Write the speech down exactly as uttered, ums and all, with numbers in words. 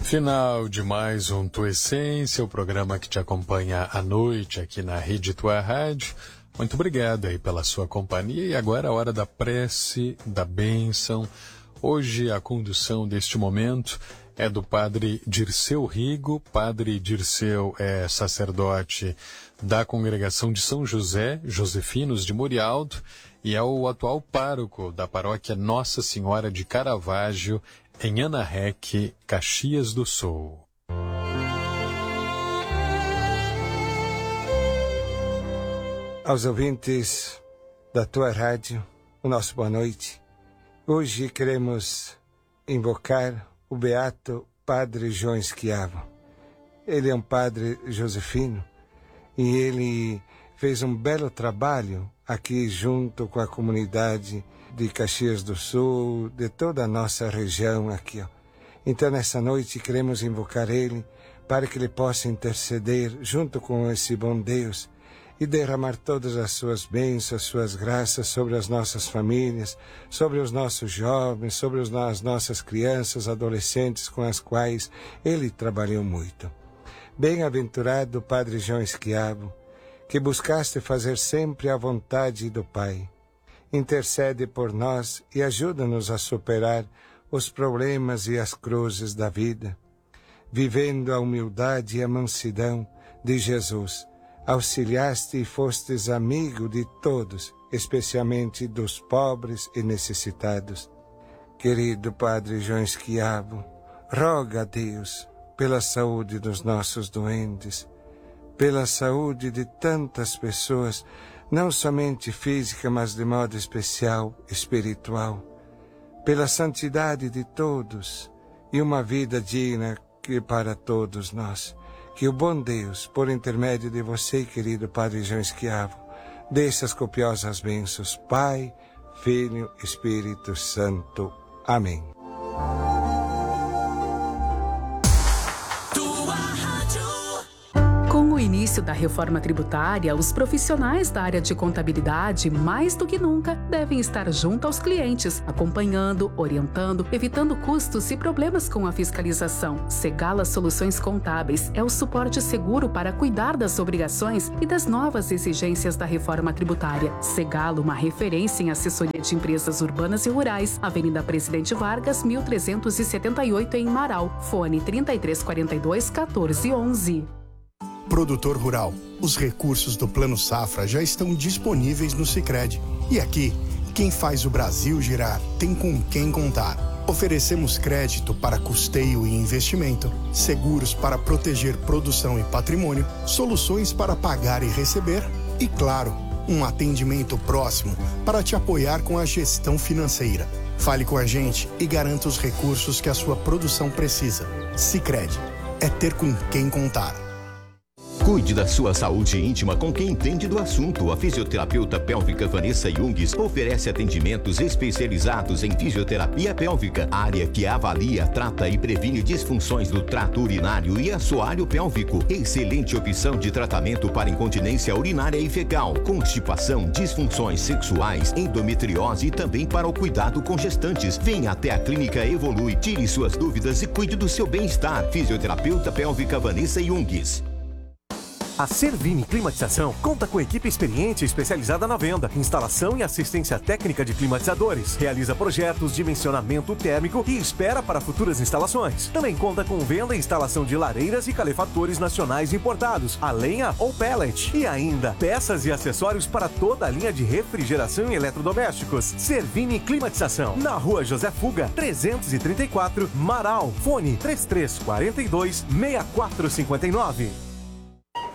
Final de mais um Tua Essência, o programa que te acompanha à noite aqui na Rede Tua Rádio. Muito obrigado aí pela sua companhia e agora a hora da prece, da bênção. Hoje a condução deste momento é do Padre Dirceu Rigo. Padre Dirceu é sacerdote da Congregação de São José, Josefinos de Morialdo, e é o atual pároco da paróquia Nossa Senhora de Caravaggio, em Anarrec, Caxias do Sul. Aos ouvintes da tua rádio, o nosso boa noite. Hoje queremos invocar o beato Padre João Schiavo. Ele é um padre josefino e ele fez um belo trabalho aqui junto com a comunidade de Caxias do Sul, de toda a nossa região aqui. Ó. Então, nessa noite, queremos invocar ele para que ele possa interceder junto com esse bom Deus e derramar todas as suas bênçãos, suas graças sobre as nossas famílias, sobre os nossos jovens, sobre os, as nossas crianças, adolescentes com as quais ele trabalhou muito. Bem-aventurado Padre João Schiavo, que buscaste fazer sempre a vontade do Pai. Intercede por nós e ajuda-nos a superar os problemas e as cruzes da vida, vivendo a humildade e a mansidão de Jesus. Auxiliaste e fostes amigo de todos, especialmente dos pobres e necessitados. Querido Padre João Schiavo, roga a Deus pela saúde dos nossos doentes, pela saúde de tantas pessoas, não somente física, mas de modo especial, espiritual, pela santidade de todos e uma vida digna que para todos nós. Que o bom Deus, por intermédio de você, querido Padre João Schiavo, dê essas copiosas bênçãos, Pai, Filho, Espírito Santo. Amém. Com o início da reforma tributária, os profissionais da área de contabilidade, mais do que nunca, devem estar junto aos clientes, acompanhando, orientando, evitando custos e problemas com a fiscalização. Segala Soluções Contábeis é o suporte seguro para cuidar das obrigações e das novas exigências da reforma tributária. Segala, uma referência em assessoria de empresas urbanas e rurais, Avenida Presidente Vargas, mil trezentos e setenta e oito, em Marau. Fone trinta e três quarenta e dois, quatorze onze. Produtor rural, os recursos do Plano Safra já estão disponíveis no Sicredi. E aqui, quem faz o Brasil girar tem com quem contar. Oferecemos crédito para custeio e investimento, seguros para proteger produção e patrimônio, soluções para pagar e receber e, claro, um atendimento próximo para te apoiar com a gestão financeira. Fale com a gente e garanta os recursos que a sua produção precisa. Sicredi, é ter com quem contar. Cuide da sua saúde íntima com quem entende do assunto. A fisioterapeuta pélvica Vanessa Jungues oferece atendimentos especializados em fisioterapia pélvica, área que avalia, trata e previne disfunções do trato urinário e assoalho pélvico. Excelente opção de tratamento para incontinência urinária e fecal, constipação, disfunções sexuais, endometriose e também para o cuidado com gestantes. Venha até a Clínica Evolui, tire suas dúvidas e cuide do seu bem-estar. Fisioterapeuta pélvica Vanessa Jungues. A Servini Climatização conta com equipe experiente e especializada na venda, instalação e assistência técnica de climatizadores. Realiza projetos, dimensionamento térmico e espera para futuras instalações. Também conta com venda e instalação de lareiras e calefatores nacionais importados, a lenha ou pellet. E ainda, peças e acessórios para toda a linha de refrigeração e eletrodomésticos. Servini Climatização, na Rua José Fuga, trezentos e trinta e quatro, Marau. Fone três três quatro dois, seis quatro cinco nove.